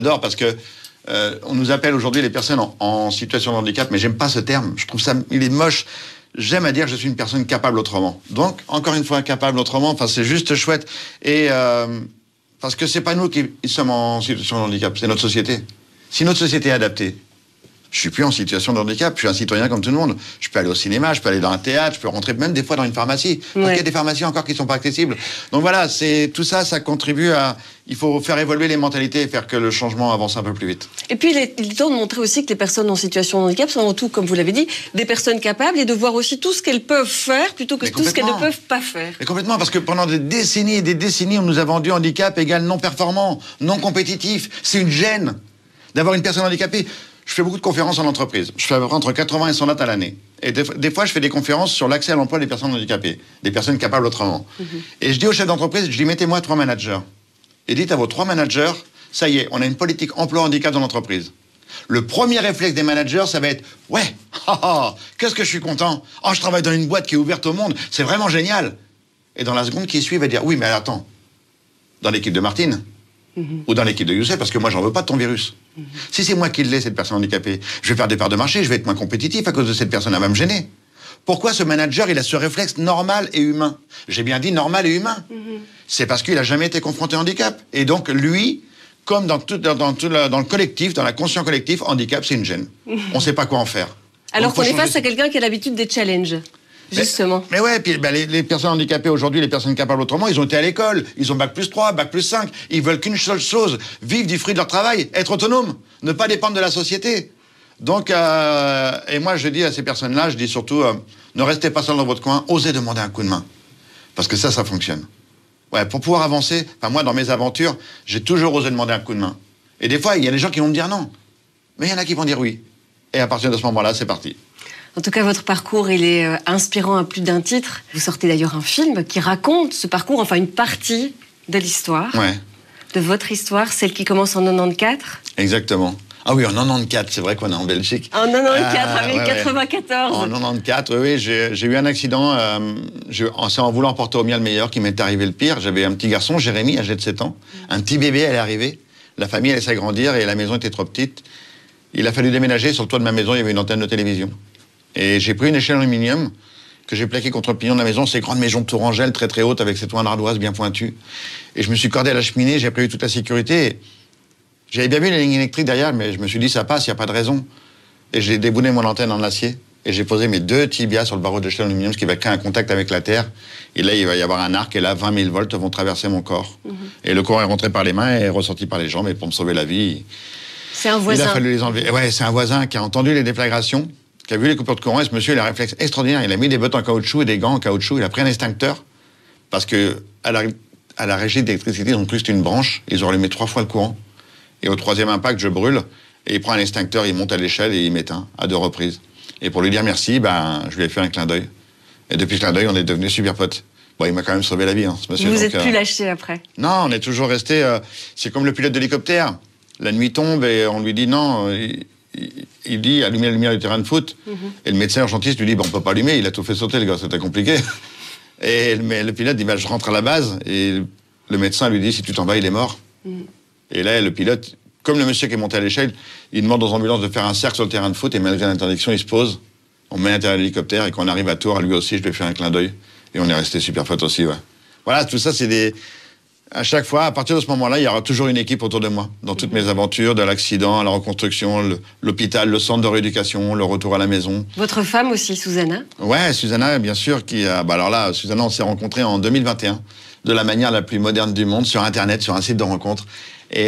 J'adore parce que on nous appelle aujourd'hui les personnes en situation de handicap, mais j'aime pas ce terme. Je trouve ça, il est moche. J'aime à dire que je suis une personne capable autrement. Donc, encore une fois, capable autrement, enfin, c'est juste chouette. Et parce que c'est pas nous qui sommes en situation de handicap, c'est notre société. Si notre société est adaptée, je suis plus en situation de handicap, je suis un citoyen comme tout le monde. Je peux aller au cinéma, je peux aller dans un théâtre, je peux rentrer même des fois dans une pharmacie. Parce qu'il y a des pharmacies encore qui sont pas accessibles. Donc voilà, tout ça, ça contribue à... Il faut faire évoluer les mentalités et faire que le changement avance un peu plus vite. Et puis, il est temps de montrer aussi que les personnes en situation de handicap sont avant tout, comme vous l'avez dit, des personnes capables et de voir aussi tout ce qu'elles peuvent faire plutôt que tout ce qu'elles ne peuvent pas faire. Mais complètement, parce que pendant des décennies et des décennies, on nous a vendu handicap égale non performant, non compétitif. C'est une gêne d'avoir une personne handicapée. Je fais beaucoup de conférences en entreprise. Je fais à peu près entre 80 et 100 dates à l'année. Et des fois, je fais des conférences sur l'accès à l'emploi des personnes handicapées, des personnes capables autrement. Et je dis aux chefs d'entreprise, je dis, mettez-moi 3 managers. Et dites à vos 3 managers, ça y est, on a une politique emploi-handicap dans l'entreprise. Le premier réflexe des managers, ça va être, ouais, qu'est-ce que je suis content. Oh, je travaille dans une boîte qui est ouverte au monde, c'est vraiment génial. Et dans la seconde qui suit, il va dire, oui, mais attends, dans l'équipe de Martine, ou dans l'équipe de Youssef, parce que moi, j'en veux pas de ton virus. Si c'est moi qui l'ai, cette personne handicapée, je vais faire des parts de marché, je vais être moins compétitif à cause de cette personne, elle va me gêner. Pourquoi ce manager, il a ce réflexe normal et humain? J'ai bien dit normal et humain. C'est parce qu'il a jamais été confronté au handicap. Et donc, lui, comme dans le collectif, dans la conscience collective, handicap, c'est une gêne. On sait pas quoi en faire. Alors qu'on est face à quelqu'un qui a l'habitude des challenges. Justement. Mais ouais, puis les personnes handicapées aujourd'hui, les personnes capables autrement, ils ont été à l'école, ils ont bac+3, bac+5, ils veulent qu'une seule chose, vivre du fruit de leur travail, être autonome, ne pas dépendre de la société. Donc, et moi je dis à ces personnes-là, je dis surtout, ne restez pas seul dans votre coin, osez demander un coup de main. Parce que ça fonctionne. Ouais, pour pouvoir avancer, enfin moi dans mes aventures, j'ai toujours osé demander un coup de main. Et des fois, il y a des gens qui vont me dire non. Mais il y en a qui vont dire oui. Et à partir de ce moment-là, c'est parti. En tout cas, votre parcours, il est inspirant à plus d'un titre. Vous sortez d'ailleurs un film qui raconte ce parcours, enfin une partie de l'histoire. Ouais. De votre histoire, celle qui commence en 94. Exactement. Ah oui, en 94, c'est vrai qu'on est en Belgique. En 94, avec 94. En 94, oui, j'ai eu un accident. C'est en voulant porter au mien le meilleur qui m'est arrivé le pire. J'avais un petit garçon, Jérémy, âgé de 7 ans. Un petit bébé, elle est arrivée. La famille allait s'agrandir et la maison était trop petite. Il a fallu déménager. Sur le toit de ma maison, il y avait une antenne de télévision. Et j'ai pris une échelle en aluminium que j'ai plaquée contre le pignon de la maison, ces grandes maisons de Tourangelle très très hautes avec ces toits en ardoise bien pointus. Et je me suis cordé à la cheminée, j'ai prévu toute la sécurité. J'avais bien vu les lignes électriques derrière, mais je me suis dit ça passe, il n'y a pas de raison. Et j'ai déboulé mon antenne en acier et j'ai posé mes 2 tibias sur le barreau de l'échelle en aluminium, ce qui va créer un contact avec la terre. Et là, il va y avoir un arc et là, 20 000 volts vont traverser mon corps. Et le courant est rentré par les mains et est ressorti par les jambes. Et pour me sauver la vie, c'est un voisin. Il a fallu les enlever. Ouais, c'est un voisin qui a entendu les déflagrations, qui a vu les coupures de courant, et ce monsieur, il a un réflexe extraordinaire. Il a mis des bottes en caoutchouc et des gants en caoutchouc. Il a pris un extincteur, parce que à la régie d'électricité, ils ont cru que c'était une branche. Ils ont allumé 3 fois le courant. Et au 3e impact, je brûle. Et il prend un extincteur, il monte à l'échelle et il m'éteint à 2 reprises. Et pour lui dire merci, je lui ai fait un clin d'œil. Et depuis ce clin d'œil, on est devenus super potes. Bon, il m'a quand même sauvé la vie, ce monsieur. Vous n'êtes plus lâché après? Non, on est toujours resté... c'est comme le pilote d'hélicoptère. La nuit tombe et on lui dit non... Il dit allumer la lumière du terrain de foot. Et le médecin urgentiste lui dit on peut pas allumer, il a tout fait sauter, le gars, c'était compliqué. Et le pilote dit je rentre à la base. Et le médecin lui dit si tu t'en vas, il est mort. Et là, le pilote, comme le monsieur qui est monté à l'échelle, il demande aux ambulances de faire un cercle sur le terrain de foot et malgré l'interdiction, il se pose. On met à l'intérieur de l'hélicoptère et quand on arrive à Tours, lui aussi, je lui ai fait un clin d'œil. Et on est resté super potes aussi, ouais. Voilà, tout ça, c'est des... À chaque fois, à partir de ce moment-là, il y aura toujours une équipe autour de moi. Dans toutes mes aventures, de l'accident, à la reconstruction, l'hôpital, le centre de rééducation, le retour à la maison. Votre femme aussi, Susanna? Ouais, Susanna, bien sûr, qui a... alors là, Susanna, on s'est rencontrés en 2021, de la manière la plus moderne du monde, sur Internet, sur un site de rencontre. Et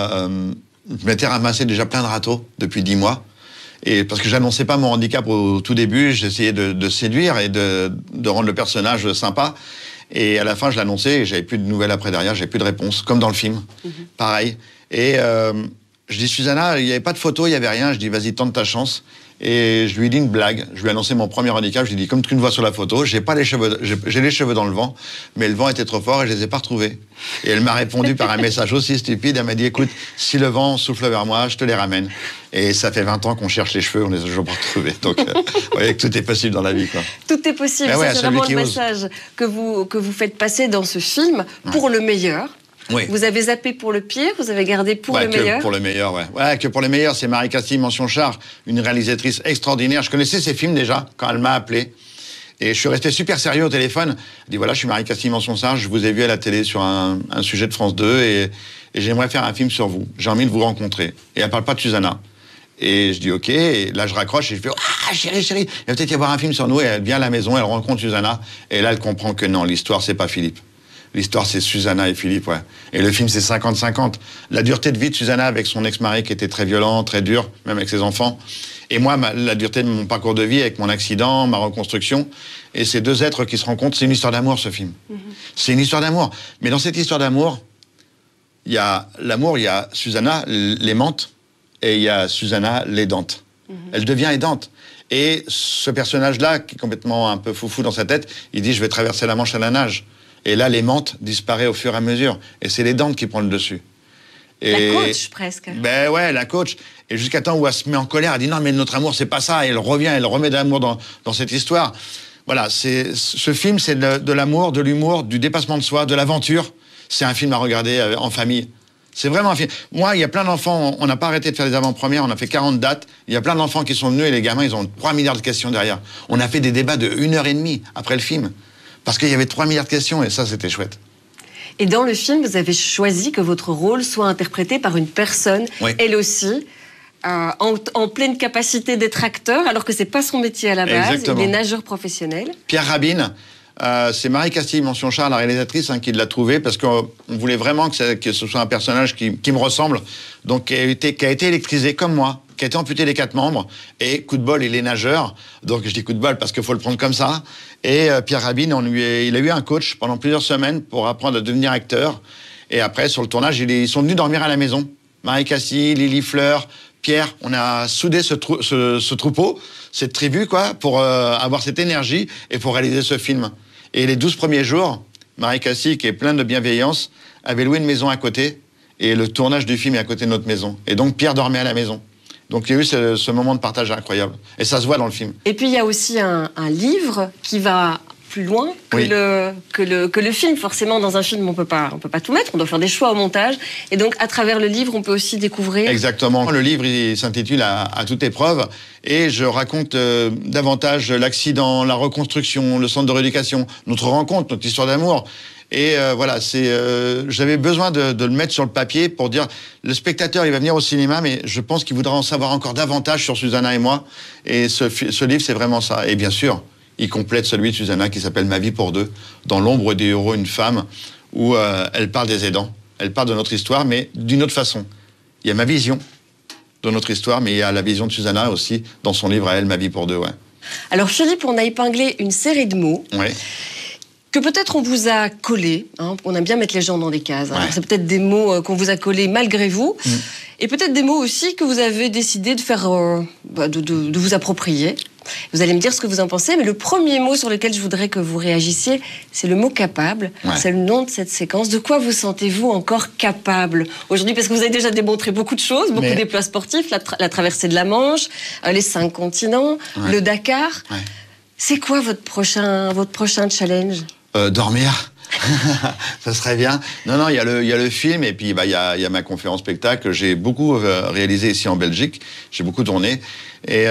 je m'étais ramassé déjà plein de râteaux depuis 10 mois. Et parce que j'annonçais pas mon handicap au tout début, j'essayais de séduire et de rendre le personnage sympa. Et à la fin, je l'annonçais et j'avais plus de nouvelles après derrière, j'avais plus de réponse, comme dans le film. Pareil. Et je dis, Susanna, il n'y avait pas de photo, il n'y avait rien. Je dis, vas-y, tente ta chance. Et je lui ai dit une blague. Je lui ai annoncé mon premier handicap. Je lui ai dit, comme tu me vois sur la photo, j'ai les cheveux dans le vent, mais le vent était trop fort et je les ai pas retrouvés. Et elle m'a répondu par un message aussi stupide. Elle m'a dit, écoute, si le vent souffle vers moi, je te les ramène. Et ça fait 20 ans qu'on cherche les cheveux, on les a toujours pas retrouvés. Donc, vous voyez que tout est possible dans la vie, quoi. Tout est possible. Ouais, c'est vraiment le message que vous faites passer dans ce film pour le meilleur. Oui. Vous avez zappé pour le pire, vous avez gardé pour le meilleur. Pour le meilleur, ouais. Ouais, que pour le meilleur, c'est Marie Castille, mention char, une réalisatrice extraordinaire. Je connaissais ses films déjà quand elle m'a appelé. Et je suis resté super sérieux au téléphone. Elle dit voilà, je suis Marie Castille, mention char, je vous ai vu à la télé sur un sujet de France 2 et j'aimerais faire un film sur vous. J'ai envie de vous rencontrer. Et elle parle pas de Susanna. Et je dis ok, et là je raccroche et je fais ah chérie, il va peut-être y avoir un film sur nous. Et elle vient à la maison, elle rencontre Susanna. Et là elle comprend que non, l'histoire c'est pas Philippe. L'histoire, c'est Susanna et Philippe, ouais. Et le film, c'est 50-50. La dureté de vie de Susanna avec son ex-mari qui était très violent, très dur, même avec ses enfants. Et moi, la dureté de mon parcours de vie avec mon accident, ma reconstruction. Et ces deux êtres qui se rencontrent, c'est une histoire d'amour, ce film. C'est une histoire d'amour. Mais dans cette histoire d'amour, il y a l'amour, il y a Susanna l'aimante et il y a Susanna l'aidante. Elle devient aidante. Et ce personnage-là, qui est complètement un peu foufou dans sa tête, il dit « Je vais traverser la Manche à la nage ». Et là, l'aimante disparaît au fur et à mesure. Et c'est l'aidante qui prend le dessus. Et la coach, presque. Ben ouais, la coach. Et jusqu'à temps où elle se met en colère, elle dit non, mais notre amour, c'est pas ça. Et elle revient, elle remet de l'amour dans cette histoire. Voilà, ce film, c'est de l'amour, de l'humour, du dépassement de soi, de l'aventure. C'est un film à regarder en famille. C'est vraiment un film. Moi, il y a plein d'enfants, on n'a pas arrêté de faire des avant-premières, on a fait 40 dates. Il y a plein d'enfants qui sont venus et les gamins, ils ont 3 milliards de questions derrière. On a fait des débats de 1h30 après le film. Parce qu'il y avait 3 milliards de questions, et ça, c'était chouette. Et dans le film, vous avez choisi que votre rôle soit interprété par une personne, oui. Elle aussi, en pleine capacité d'être acteur, alors que c'est pas son métier à la base. Exactement. Il est nageur professionnel. Pierre Rabin, c'est Marie Castille, mention char, la réalisatrice, qui l'a trouvé, parce qu'on voulait vraiment que ce soit un personnage qui me ressemble, donc qui a été électrisé comme moi, qui a été amputé des 4 membres, et coup de bol, il est nageur, donc je dis coup de bol parce qu'il faut le prendre comme ça, et Pierre Rabin, il a eu un coach pendant plusieurs semaines pour apprendre à devenir acteur, et après, sur le tournage, ils sont venus dormir à la maison, Marie Castille, Lily Fleur, Pierre, on a soudé ce troupeau, cette tribu, quoi, pour avoir cette énergie, et pour réaliser ce film. Et les 12 premiers jours, Marie Castille, qui est pleine de bienveillance, avait loué une maison à côté, et le tournage du film est à côté de notre maison, et donc Pierre dormait à la maison. Donc il y a eu ce moment de partage incroyable. Et ça se voit dans le film. Et puis il y a aussi un livre qui va plus loin que, oui. que le film. Forcément, dans un film, on peut pas tout mettre. On doit faire des choix au montage. Et donc, à travers le livre, on peut aussi découvrir... Exactement. Le livre, il s'intitule à toute épreuve. Et je raconte davantage l'accident, la reconstruction, le centre de rééducation, notre rencontre, notre histoire d'amour. Et voilà, j'avais besoin de le mettre sur le papier pour dire, le spectateur, il va venir au cinéma, mais je pense qu'il voudra en savoir encore davantage sur Susanna et moi. Et ce livre, c'est vraiment ça. Et bien sûr, il complète celui de Susanna qui s'appelle Ma vie pour deux, dans l'ombre des héros, une femme, où elle parle des aidants. Elle parle de notre histoire, mais d'une autre façon. Il y a ma vision de notre histoire, mais il y a la vision de Susanna aussi, dans son livre à elle, Ma vie pour deux, ouais. Alors Philippe, on a épinglé une série de mots. Ouais. Que peut-être on vous a collés, hein, on aime bien mettre les gens dans des cases, hein. Ouais. C'est peut-être des mots qu'on vous a collés malgré vous, et peut-être des mots aussi que vous avez décidé de faire, de vous approprier. Vous allez me dire ce que vous en pensez, mais le premier mot sur lequel je voudrais que vous réagissiez, c'est le mot capable. Ouais. C'est le nom de cette séquence. De quoi vous sentez-vous encore capable aujourd'hui? Parce que vous avez déjà démontré beaucoup de choses, beaucoup d'exploits sportifs, la traversée de la Manche, les 5 continents, le Dakar. Ouais. C'est quoi votre prochain challenge? Dormir. Ça serait bien. Non, il y a le film et puis il y a ma conférence spectacle. J'ai beaucoup réalisé ici en Belgique. J'ai beaucoup tourné et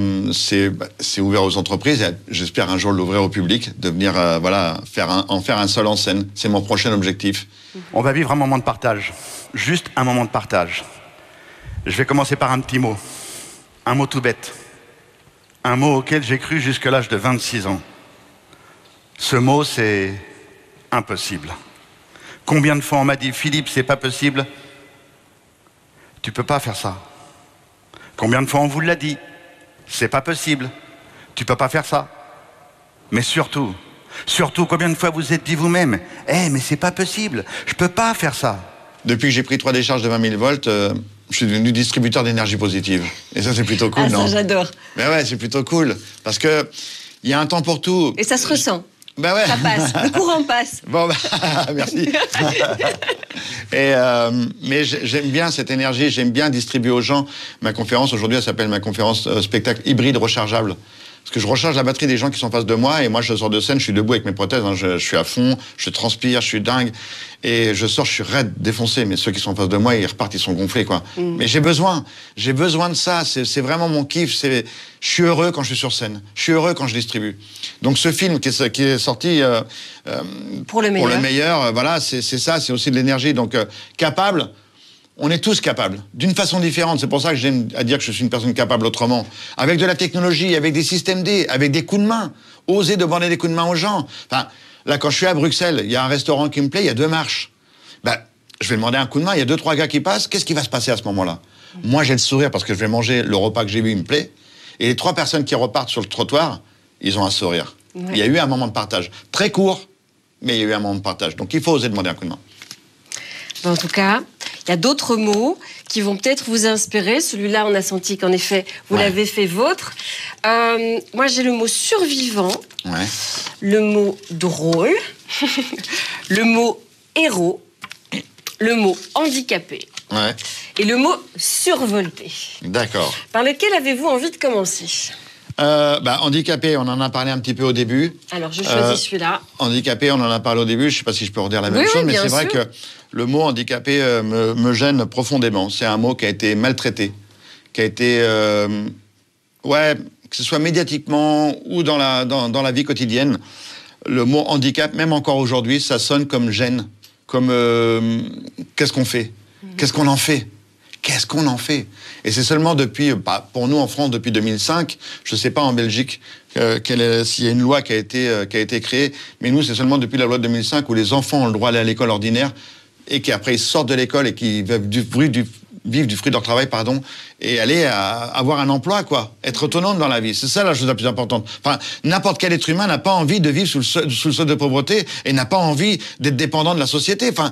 c'est ouvert aux entreprises. J'espère un jour l'ouvrir au public, de venir en faire un seul en scène. C'est mon prochain objectif. On va vivre un moment de partage, juste un moment de partage. Je vais commencer par un petit mot, un mot tout bête, un mot auquel j'ai cru jusqu'à l'âge de 26 ans. Ce mot, c'est impossible. Combien de fois on m'a dit « Philippe, c'est pas possible. Tu peux pas faire ça. » Combien de fois on vous l'a dit « C'est pas possible. Tu peux pas faire ça. » Mais surtout, combien de fois vous êtes dit vous-même « Eh, mais c'est pas possible. Je peux pas faire ça. » Depuis que j'ai pris 3 décharges de 20 000 volts, je suis devenu distributeur d'énergie positive. Et ça, c'est plutôt cool, non? Ça, j'adore. Mais ouais, c'est plutôt cool. Parce que il y a un temps pour tout. Et ça se ressent. Ben ouais. Ça passe, le courant passe. Bon, merci. Mais j'aime bien cette énergie, j'aime bien distribuer aux gens. Ma conférence aujourd'hui, elle s'appelle ma conférence spectacle hybride rechargeable. Parce que je recharge la batterie des gens qui sont en face de moi, et moi, je sors de scène, je suis debout avec mes prothèses, hein, je suis à fond, je transpire, je suis dingue, et je sors, je suis raide, défoncé, mais ceux qui sont en face de moi, ils repartent, ils sont gonflés, quoi. Mais j'ai besoin de ça, c'est vraiment mon kiff, je suis heureux quand je suis sur scène, je suis heureux quand je distribue. Donc ce film qui est sorti pour le meilleur, voilà, c'est ça, c'est aussi de l'énergie, donc capable. On est tous capables, d'une façon différente. C'est pour ça que j'aime à dire que je suis une personne capable autrement. Avec de la technologie, avec des systèmes D, avec des coups de main. Oser demander des coups de main aux gens. Enfin, là, quand je suis à Bruxelles, il y a un restaurant qui me plaît, il y a 2 marches. Ben, je vais demander un coup de main, il y a 2-3 gars qui passent. Qu'est-ce qui va se passer à ce moment-là? Moi, j'ai le sourire parce que je vais manger le repas que j'ai vu, il me plaît. Et les 3 personnes qui repartent sur le trottoir, ils ont un sourire. Ouais. Il y a eu un moment de partage. Très court, mais il y a eu un moment de partage. Donc, il faut oser demander un coup de main. En tout cas, il y a d'autres mots qui vont peut-être vous inspirer. Celui-là, on a senti qu'en effet, vous l'avez fait vôtre. Moi, j'ai le mot survivant, le mot drôle, le mot héros, le mot handicapé et le mot survolté. D'accord. Par lequel avez-vous envie de commencer ? Handicapé, on en a parlé un petit peu au début. Alors, je choisis celui-là. Handicapé, on en a parlé au début. Je ne sais pas si je peux redire la même chose, mais c'est vrai que le mot handicapé me gêne profondément. C'est un mot qui a été maltraité, qui a été... que ce soit médiatiquement ou dans la vie quotidienne. Le mot handicap, même encore aujourd'hui, ça sonne comme gêne, comme qu'est-ce qu'on fait ? Qu'est-ce qu'on en fait ? Qu'est-ce qu'on en fait? Et c'est seulement depuis, pour nous en France, depuis 2005, je ne sais pas en Belgique s'il y a une loi qui a été créée, mais nous, c'est seulement depuis la loi de 2005 où les enfants ont le droit d'aller à l'école ordinaire et qu'après ils sortent de l'école et qu'ils vivent du fruit de leur travail, et aller avoir un emploi, quoi. Être autonome dans la vie. C'est ça la chose la plus importante. Enfin, n'importe quel être humain n'a pas envie de vivre sous le seuil de pauvreté et n'a pas envie d'être dépendant de la société. Enfin,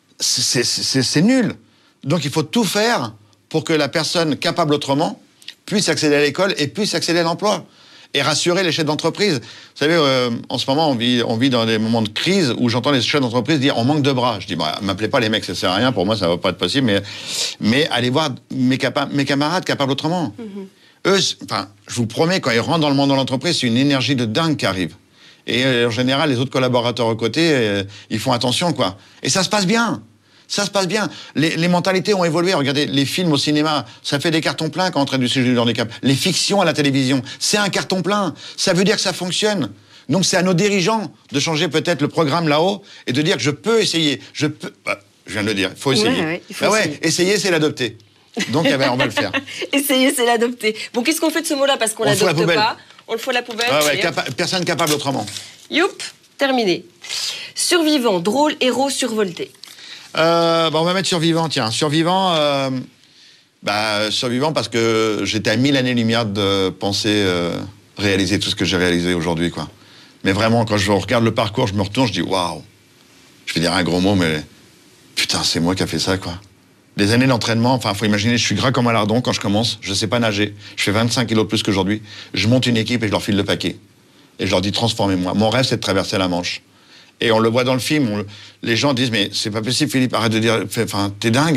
c'est nul. Donc il faut tout faire pour que la personne capable autrement puisse accéder à l'école et puisse accéder à l'emploi. Et rassurer les chefs d'entreprise. Vous savez, en ce moment, on vit dans des moments de crise où j'entends les chefs d'entreprise dire « on manque de bras ». Je dis « m'appelez pas les mecs, ça sert à rien, pour moi ça va pas être possible, mais allez voir mes camarades capables autrement. Eux, je vous promets, quand ils rentrent dans le monde de l'entreprise, c'est une énergie de dingue qui arrive. Et en général, les autres collaborateurs aux côtés, ils font attention, quoi. Et ça se passe bien. Ça se passe bien. Les mentalités ont évolué. Regardez, les films au cinéma, ça fait des cartons pleins quand on traite du sujet du handicap. Les fictions à la télévision, c'est un carton plein. Ça veut dire que ça fonctionne. Donc c'est à nos dirigeants de changer peut-être le programme là-haut et de dire que je peux essayer. Je viens de le dire, il faut essayer. Essayer, c'est l'adopter. Donc on va le faire. Essayer, c'est l'adopter. Bon, qu'est-ce qu'on fait de ce mot-là parce qu'on l'adopte pas? On le fout à la poubelle. Personne capable autrement. Youp, terminé. Survivant, drôle, héros, survolté. On va mettre survivant, tiens. Survivant, survivant parce que j'étais à 1000 années-lumière de penser réaliser tout ce que j'ai réalisé aujourd'hui, quoi. Mais vraiment, quand je regarde le parcours, je me retourne, je dis waouh. Je vais dire un gros mot, mais putain, c'est moi qui a fait ça, quoi. Des années d'entraînement, faut imaginer, je suis gras comme un lardon quand je commence, je sais pas nager, je fais 25 kilos de plus qu'aujourd'hui, je monte une équipe et je leur file le paquet. Et je leur dis transformez-moi. Mon rêve, c'est de traverser la Manche. Et on le voit dans le film, les gens disent « Mais c'est pas possible, Philippe, arrête de dire... t'es dingue !»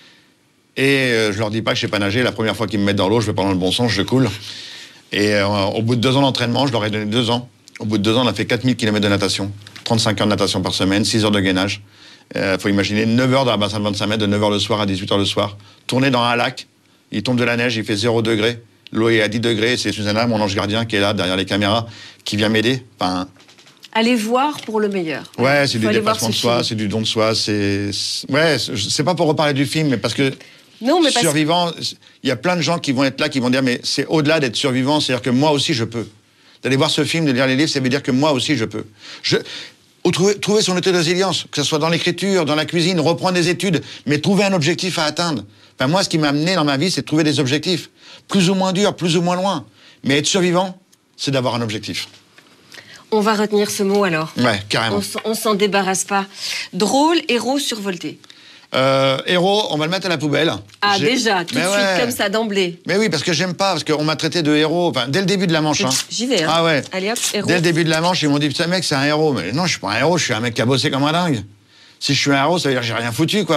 Et je leur dis pas que je sais pas nager. La première fois qu'ils me mettent dans l'eau, je vais pas dans le bon sens, je coule. Et au bout de 2 ans d'entraînement, je leur ai donné 2 ans. Au bout de 2 ans, on a fait 4000 km de natation, 35 heures de natation par semaine, 6 heures de gainage. Faut imaginer 9 heures dans un bassin de 25 mètres, de 9 heures le soir à 18 heures le soir. Tourner dans un lac, il tombe de la neige, il fait 0 degré. L'eau est à 10 degrés, c'est Susanna, mon ange gardien, qui est là, derrière les caméras, qui vient m'aider. Allez voir pour le meilleur. Ouais, c'est du dépassement de soi, c'est du don de soi, c'est pas pour reparler du film, mais parce que survivant, il y a plein de gens qui vont être là, qui vont dire, mais c'est au-delà d'être survivant, c'est-à-dire que moi aussi je peux. D'aller voir ce film, de lire les livres, ça veut dire que moi aussi je peux. Trouver son état de résilience, que ce soit dans l'écriture, dans la cuisine, reprendre des études, mais trouver un objectif à atteindre. Moi, ce qui m'a amené dans ma vie, c'est de trouver des objectifs. Plus ou moins durs, plus ou moins loin. Mais être survivant, c'est d'avoir un objectif. On va retenir ce mot alors. Ouais, carrément. On s'en débarrasse pas. Drôle, héros, survolté. Héros, on va le mettre à la poubelle. Ah déjà, tout de suite comme ça, d'emblée. Mais oui, parce que j'aime pas, parce qu'on m'a traité de héros, dès le début de la Manche. J'y vais, hein. Ah ouais. Allez hop, héros. Dès le début de la Manche, ils m'ont dit, putain mec, c'est un héros. Mais non, je suis pas un héros, je suis un mec qui a bossé comme un dingue. Si je suis un héros, ça veut dire que j'ai rien foutu, quoi.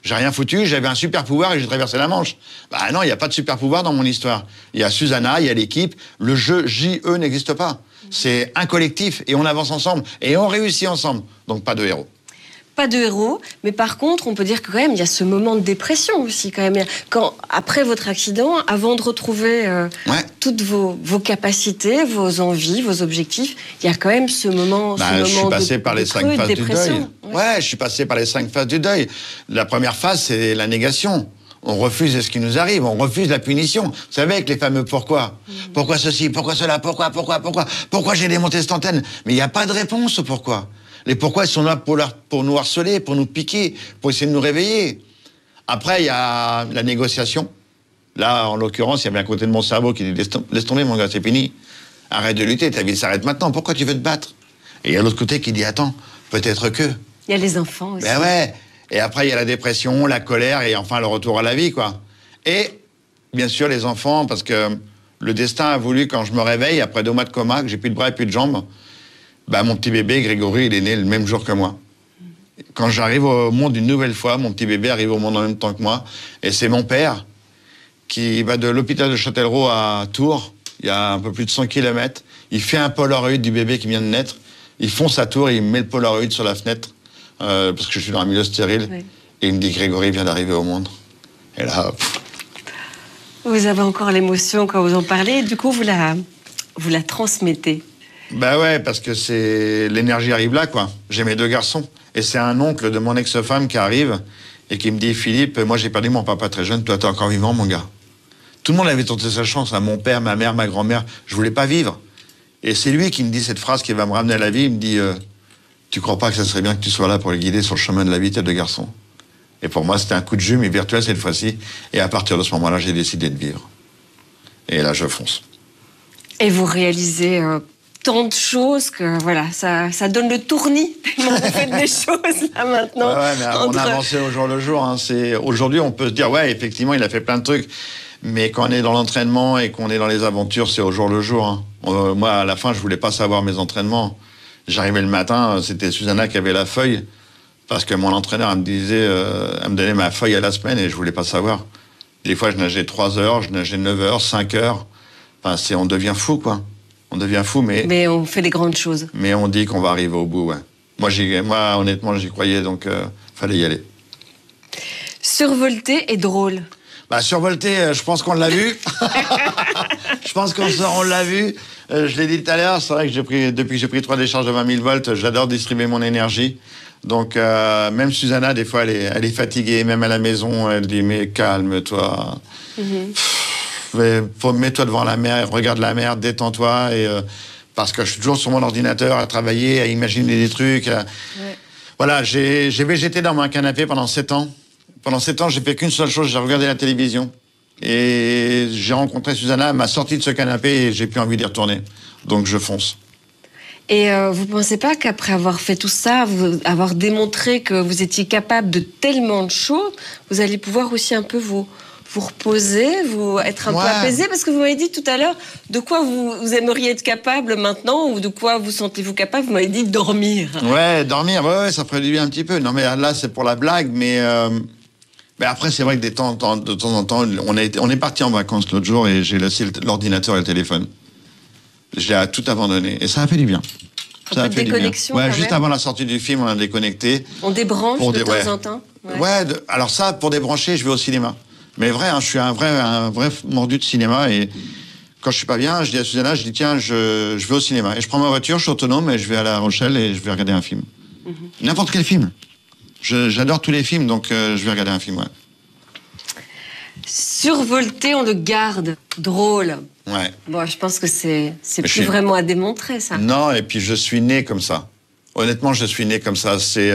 J'ai rien foutu, j'avais un super pouvoir et j'ai traversé la Manche. Bah non, il n'y a pas de super pouvoir dans mon histoire. Il y a Susanna, il y a l'équipe. Le jeu JE n'existe pas. C'est un collectif et on avance ensemble et on réussit ensemble. Donc pas de héros. Pas de héros, mais par contre, on peut dire que quand même, il y a ce moment de dépression aussi, quand même. Quand, après votre accident, avant de retrouver toutes vos capacités, vos envies, vos objectifs, il y a quand même ce moment, je suis passé par les 5 phases du deuil. Ouais, je suis passé par les 5 phases du deuil. La première phase, c'est la négation. On refuse ce qui nous arrive, on refuse la punition. Vous savez, avec les fameux pourquoi. Pourquoi ceci, pourquoi cela, pourquoi j'ai démonté cette antenne. Mais il n'y a pas de réponse au pourquoi. Les pourquoi, ils sont là pour nous harceler, pour nous piquer, pour essayer de nous réveiller. Après, il y a la négociation. Là, en l'occurrence, il y avait un côté de mon cerveau qui dit « Laisse tomber, mon gars, c'est fini. Arrête de lutter, ta vie s'arrête maintenant. Pourquoi tu veux te battre ?» Et il y a l'autre côté qui dit « Attends, peut-être que... » Il y a les enfants aussi. Ben ouais. Et après, il y a la dépression, la colère et enfin le retour à la vie, quoi. Et, bien sûr, les enfants, parce que le destin a voulu, quand je me réveille, après 2 mois de coma, que j'ai plus de bras et plus de jambes, bah, mon petit bébé, Grégory, il est né le même jour que moi. Quand j'arrive au monde une nouvelle fois, mon petit bébé arrive au monde en même temps que moi. Et c'est mon père qui va de l'hôpital de Châtellerault à Tours, il y a un peu plus de 100 km. Il fait un Polaroid du bébé qui vient de naître. Il fonce à Tours et il met le Polaroid sur la fenêtre, parce que je suis dans un milieu stérile. Oui. Et il me dit, Grégory vient d'arriver au monde. Et là... Vous avez encore l'émotion quand vous en parlez, et du coup, vous la transmettez. Bah ouais, parce que c'est... l'énergie arrive là, quoi. J'ai mes 2 garçons. Et c'est un oncle de mon ex-femme qui arrive et qui me dit, Philippe, moi j'ai perdu mon papa très jeune, toi t'es encore vivant, mon gars. Tout le monde avait tenté sa chance, hein. Mon père, ma mère, ma grand-mère, je voulais pas vivre. Et c'est lui qui me dit cette phrase qui va me ramener à la vie, il me dit, tu crois pas que ça serait bien que tu sois là pour les guider sur le chemin de la vie, tes 2 garçons? Et pour moi, c'était un coup de jus, mais virtuel cette fois-ci. Et à partir de ce moment-là, j'ai décidé de vivre. Et là, je fonce. Et vous réalisez... tant de choses que voilà, ça donne le tournis tellement vous faites des choses là maintenant. Ouais, mais on a avancé au jour le jour. Hein. Aujourd'hui, on peut se dire ouais, effectivement, il a fait plein de trucs, mais quand on est dans l'entraînement et qu'on est dans les aventures, c'est au jour le jour. Hein. Moi, à la fin, je voulais pas savoir mes entraînements. J'arrivais le matin, c'était Susanna qui avait la feuille parce que mon entraîneur elle me disait, elle me donnait ma feuille à la semaine et je voulais pas savoir. Des fois, je nageais 3 heures, je nageais 9 heures, 5 heures. Enfin, on devient fou, quoi. On devient fou, mais... Mais on fait des grandes choses. Mais on dit qu'on va arriver au bout, ouais. Moi honnêtement, j'y croyais, donc fallait y aller. Survolté et drôle. Bah, survolté, je pense qu'on l'a vu. Je pense qu'on l'a vu. Je l'ai dit tout à l'heure, c'est vrai que depuis que j'ai pris 3 décharges de 20 000 volts, j'adore distribuer mon énergie. Donc, même Susanna, des fois, elle est fatiguée, même à la maison, elle dit « Mais calme-toi. Mets-toi devant la mer, regarde la mer, détends-toi. » parce que je suis toujours sur mon ordinateur à travailler, à imaginer des trucs. Voilà, j'ai végété dans mon canapé pendant 7 ans. Pendant 7 ans, j'ai fait qu'une seule chose, j'ai regardé la télévision. Et j'ai rencontré Susanna, elle m'a sorti de ce canapé et j'ai plus envie d'y retourner. Donc je fonce. Et vous pensez pas qu'après avoir fait tout ça, avoir démontré que vous étiez capable de tellement de choses, vous allez pouvoir aussi un peu vous reposer, être un peu apaisé? Parce que vous m'avez dit tout à l'heure de quoi vous aimeriez être capable maintenant, ou de quoi vous sentez-vous capable. Vous m'avez dit dormir. Ouais, dormir, ouais, ça ferait du bien un petit peu. Non mais là, c'est pour la blague, mais après, c'est vrai que de temps en temps, on est parti en vacances l'autre jour et j'ai laissé l'ordinateur et le téléphone. J'ai tout abandonné et ça a fait du bien. Ça a fait du bien. Ouais, juste avant la sortie du film, on a déconnecté. On débranche de temps en temps. Ouais, alors ça, pour débrancher, je vais au cinéma. Mais vrai, hein, je suis un vrai mordu de cinéma et quand je suis pas bien, je dis à Susanna, je dis tiens, je vais au cinéma. Et je prends ma voiture, je suis autonome et je vais à La Rochelle et je vais regarder un film. N'importe quel film. J'adore tous les films, donc je vais regarder un film, ouais. Survolté, on le garde. Drôle. Ouais. Bon, je pense que c'est plus vraiment à démontrer, ça. Non, et puis je suis né comme ça. Honnêtement, je suis né comme ça.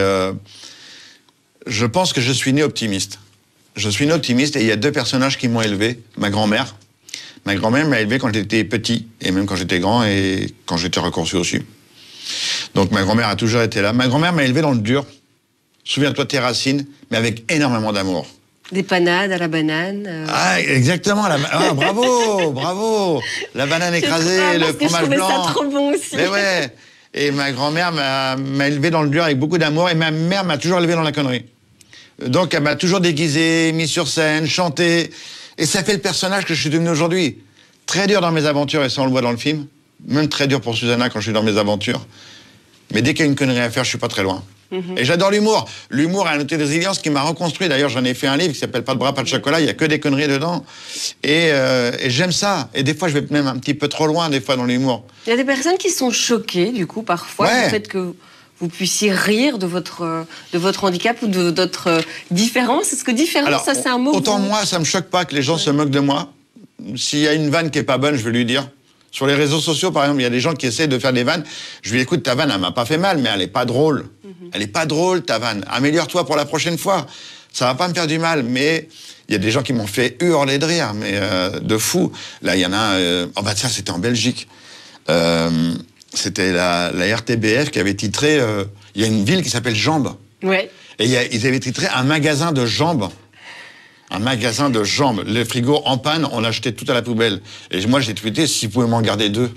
Je pense que je suis né optimiste. Je suis né optimiste et il y a 2 personnages qui m'ont élevé. Ma grand-mère. Ma grand-mère m'a élevé quand j'étais petit, et même quand j'étais grand, et quand j'étais raccourci aussi. Donc ma grand-mère a toujours été là. Ma grand-mère m'a élevé dans le dur. Souviens-toi de tes racines, mais avec énormément d'amour. Des panades à la banane. Ah, exactement. Bravo, bravo. La banane écrasée, le fromage blanc. Je trouvais ça trop bon aussi. Mais ouais. Et ma grand-mère m'a élevé dans le dur avec beaucoup d'amour, et ma mère m'a toujours élevé dans la connerie. Donc elle m'a toujours déguisé, mis sur scène, chanté. Et ça fait le personnage que je suis devenu aujourd'hui. Très dur dans mes aventures, et ça on le voit dans le film. Même très dur pour Susanna quand je suis dans mes aventures. Mais dès qu'il y a une connerie à faire, je suis pas très loin. Et j'adore l'humour. L'humour a un outil de résilience qui m'a reconstruit. D'ailleurs, j'en ai fait un livre qui s'appelle Pas de bras, pas de chocolat. Il y a que des conneries dedans. Et j'aime ça. Et des fois, je vais même un petit peu trop loin, des fois, dans l'humour. Il y a des personnes qui sont choquées, du coup, parfois, du fait que vous puissiez rire de votre handicap ou de votre différence. Est-ce que différence, alors, ça, c'est un mot? Autant moi, ça me choque pas que les gens se moquent de moi. S'il y a une vanne qui est pas bonne, je vais lui dire. Sur les réseaux sociaux, par exemple, il y a des gens qui essaient de faire des vannes. Je lui dis, écoute, ta vanne, elle m'a pas fait mal, mais elle est pas drôle. Elle est pas drôle, ta vanne. Améliore-toi pour la prochaine fois. Ça va pas me faire du mal. Mais il y a des gens qui m'ont fait hurler de rire, mais de fou. Là, il y en a un... oh bah tiens, c'était en Belgique. C'était la RTBF qui avait titré... il y a une ville qui s'appelle Jambes. Ouais. Et ils avaient titré un magasin de jambes. Un magasin de jambes. Le frigo en panne, on l'a jeté tout à la poubelle. Et moi, j'ai tweeté, si vous pouvez m'en garder 2.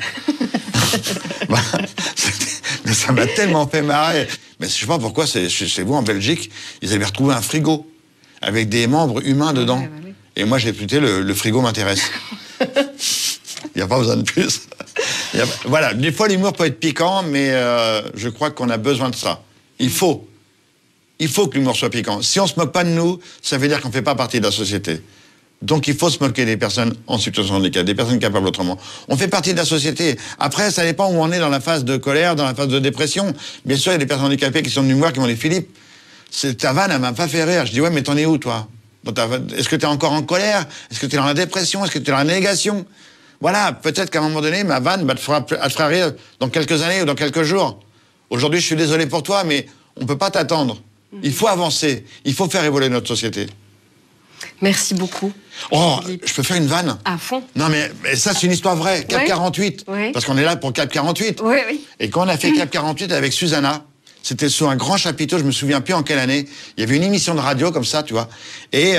Mais ça m'a tellement fait marrer. Mais je sais pas pourquoi, chez vous, en Belgique, ils avaient retrouvé un frigo avec des membres humains dedans. Ouais. Et moi, j'ai tweeté, le frigo m'intéresse. Il n'y a pas besoin de plus. Voilà, des fois, l'humour peut être piquant, mais je crois qu'on a besoin de ça. Il faut que l'humour soit piquant. Si on se moque pas de nous, ça veut dire qu'on fait pas partie de la société. Donc il faut se moquer des personnes en situation de handicap, des personnes capables autrement. On fait partie de la société. Après, ça dépend où on est dans la phase de colère, dans la phase de dépression. Bien sûr, il y a des personnes handicapées qui sont venues me voir, qui m'ont dit, Philippe, ta vanne, elle m'a pas fait rire. Je dis, ouais, mais t'en es où, toi? Est-ce que t'es encore en colère? Est-ce que t'es dans la dépression? Est-ce que t'es dans la négation? Voilà, peut-être qu'à un moment donné, ma vanne, elle te fera rire dans quelques années ou dans quelques jours. Aujourd'hui, je suis désolé pour toi, mais on peut pas t'attendre. Il faut avancer. Il faut faire évoluer notre société. Merci beaucoup. Oh, je peux faire une vanne? À fond. Non, mais ça, c'est une histoire vraie. Cap 48. Ouais. Parce qu'on est là pour Cap 48. Oui, oui. Et quand on a fait Cap 48 avec Susanna, c'était sur un grand chapiteau, je me souviens plus en quelle année. Il y avait une émission de radio comme ça, tu vois. Et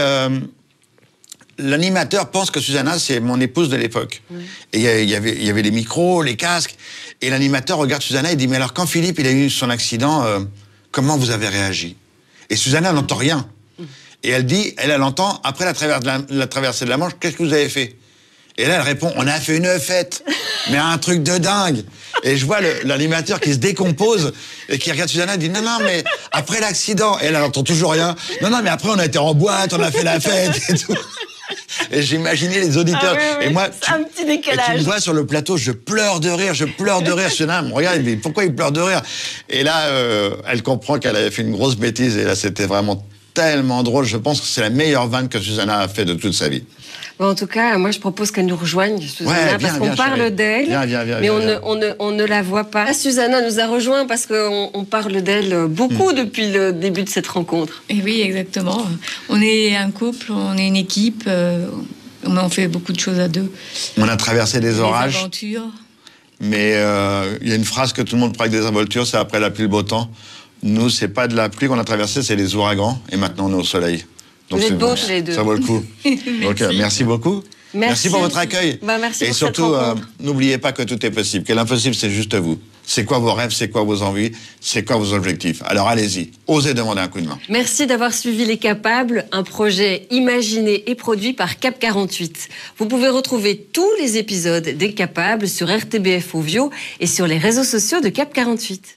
l'animateur pense que Susanna, c'est mon épouse de l'époque. Oui. Et il y avait les micros, les casques. Et l'animateur regarde Susanna et dit, mais alors quand Philippe, il a eu son accident, comment vous avez réagi? Et Susanna n'entend rien. Et elle dit, elle entend, après la traversée de la Manche, qu'est-ce que vous avez fait? Et là, elle répond, on a fait une fête, mais un truc de dingue. Et je vois l'animateur qui se décompose et qui regarde Susanna et dit, non, mais après l'accident, et elle n'entend toujours rien. Non, mais après, on a été en boîte, on a fait la fête et tout. Et j'imaginais les auditeurs. Ah oui, et moi, un petit décalage. Et tu me vois sur le plateau, je pleure de rire. Susanna me regarde, elle me dit, pourquoi il pleure de rire? Et là, elle comprend qu'elle avait fait une grosse bêtise. Et là, c'était vraiment tellement drôle. Je pense que c'est la meilleure vanne que Susanna a fait de toute sa vie. Bon, en tout cas, moi, je propose qu'elle nous rejoigne, Susanna, parce qu'on parle d'elle, mais on ne la voit pas. Susanna nous a rejoint parce qu'on parle d'elle beaucoup depuis le début de cette rencontre. Et oui, exactement. On est un couple, on est une équipe, on fait beaucoup de choses à deux. On a traversé des orages. Des aventures. Mais il y a une phrase que tout le monde prend avec des aventures, c'est après la pluie, le beau temps. Nous, c'est pas de la pluie qu'on a traversé, c'est les ouragans. Et maintenant, on est au soleil. Donc vous êtes beaux tous les deux. Ça vaut le coup. Donc, merci beaucoup. Merci pour votre accueil. Merci et pour surtout, cette rencontre. n'oubliez pas que tout est possible. Que l'impossible, c'est juste vous. C'est quoi vos rêves, c'est quoi vos envies, c'est quoi vos objectifs. Alors allez-y, osez demander un coup de main. Merci d'avoir suivi Les Capables, un projet imaginé et produit par Cap 48. Vous pouvez retrouver tous les épisodes des Capables sur RTBF Ovio et sur les réseaux sociaux de Cap 48.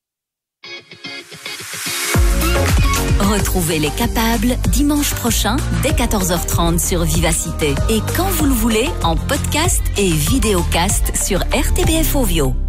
Retrouvez Les Capables dimanche prochain dès 14h30 sur Vivacité. Et quand vous le voulez, en podcast et vidéocast sur RTBF Ovio.